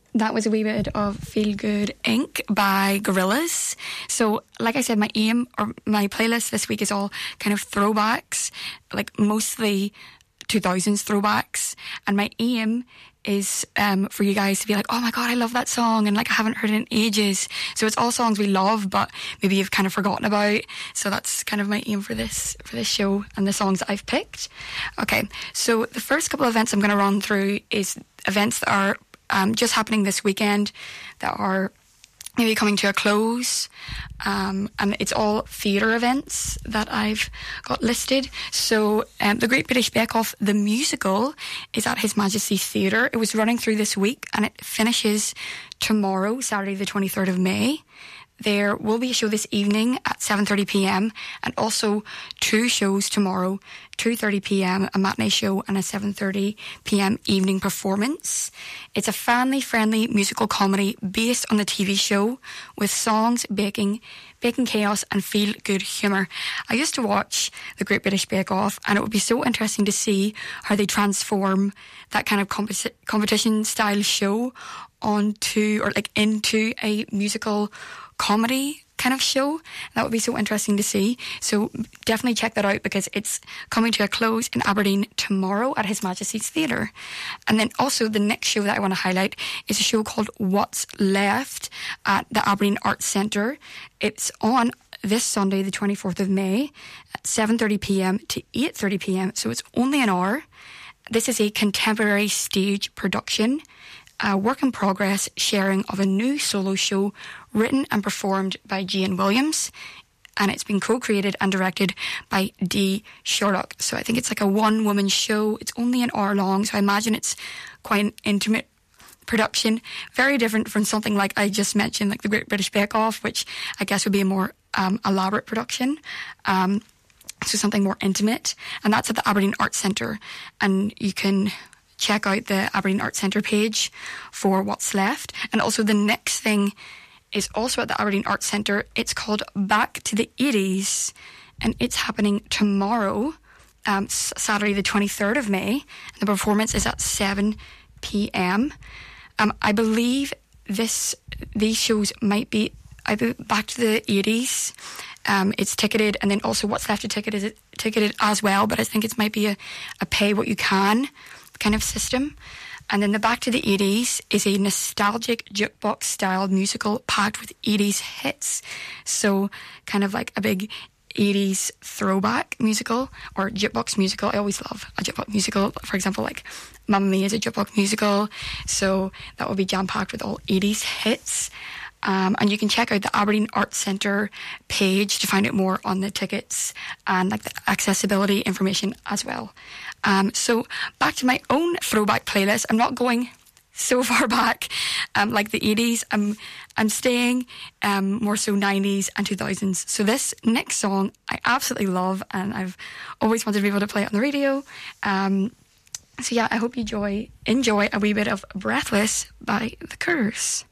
That was a wee bit of Feel Good Inc. by Gorillaz. So, like I said, my aim or my playlist this week is all kind of throwbacks, like mostly 2000s throwbacks. And my aim is for you guys to be like, oh my God, I love that song, and like I haven't heard it in ages. So it's all songs we love, but maybe you've kind of forgotten about. So that's kind of my aim for this show and the songs that I've picked. Okay, so the first couple of events I'm going to run through is events that are just happening this weekend that are maybe coming to a close, and it's all theatre events that I've got listed. So the Great British Bake Off, the musical, is at His Majesty's Theatre. It was running through this week and it finishes tomorrow, Saturday the 23rd of May. There will be a show this evening at 7:30pm and also two shows tomorrow, 2:30pm, a matinee show and a 7:30pm evening performance. It's a family-friendly musical comedy based on the TV show with songs, baking chaos and feel-good humour. I used to watch the Great British Bake Off, and it would be so interesting to see how they transform that kind of competition-style show onto, or like into a musical comedy kind of show. That would be so interesting to see. So definitely check that out because it's coming to a close in Aberdeen tomorrow at His Majesty's Theatre. And then also the next show that I want to highlight is a show called What's Left at the Aberdeen Arts Centre. It's on this Sunday, the 24th of May at 7:30pm to 8:30pm. So it's only an hour. This is a contemporary stage production, a work in progress sharing of a new solo show written and performed by Jane Williams, and it's been co-created and directed by Dee Sherlock. So I think it's like a one-woman show. It's only an hour long, so I imagine it's quite an intimate production, very different from something like I just mentioned, like the Great British Bake Off, which I guess would be a more elaborate production. So something more intimate, and that's at the Aberdeen Arts Centre, and you can check out the Aberdeen Arts Centre page for What's Left. And also the next thing is also at the Aberdeen Arts Centre. It's called Back to the 80s, and it's happening tomorrow, Saturday the 23rd of May. And the performance is at 7pm. I believe these shows might be either Back to the 80s. It's ticketed, and then also What's Left is ticketed as well, but I think it might be a pay what you can kind of system. And then the Back to the 80s is a nostalgic jukebox style musical packed with 80s hits. So kind of like a big 80s throwback musical or jukebox musical. I always love a jukebox musical. For example, like Mamma Mia is a jukebox musical. So that will be jam-packed with all 80s hits. And you can check out the Aberdeen Arts Centre page to find out more on the tickets and like the accessibility information as well. So back to my own throwback playlist. I'm not going so far back like the 80s. I'm staying more so 90s and 2000s. So this next song I absolutely love, and I've always wanted to be able to play it on the radio. So yeah, I hope you enjoy a wee bit of Breathless by The Curse.